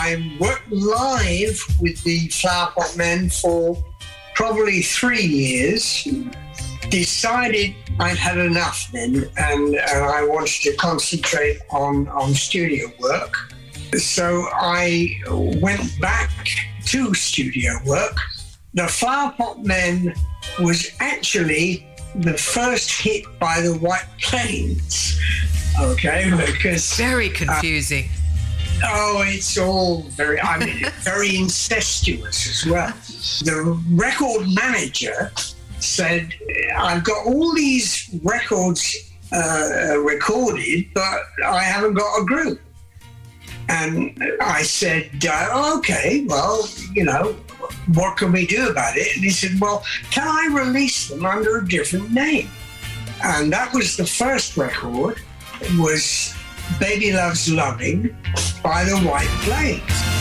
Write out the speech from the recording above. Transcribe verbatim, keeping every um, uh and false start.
I worked live with the Flower Pot Men for probably three years. Decided I'd had enough then, and, and I wanted to concentrate on, on studio work. So I went back to studio work. The Flower Pot Men was actually the first hit by the White Plains, okay? Because very confusing. Uh, oh, it's all very, I mean, very incestuous as well. The record manager said, I've got all these records uh, recorded, but I haven't got a group. And I said, uh, okay, well, you know, what can we do about it? And he said, well, can I release them under a different name? And that was the first record. It was Baby Loves Loving by the White Plains.